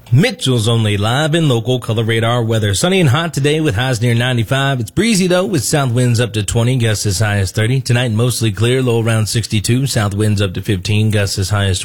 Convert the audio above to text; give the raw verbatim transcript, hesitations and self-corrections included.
Mitchell's Only live and local color radar weather. Sunny and hot today with highs near ninety-five. It's breezy though with south winds up to twenty, gusts as high as thirty. Tonight mostly clear, low around sixty-two. South winds up to fifteen, gusts as high as twenty.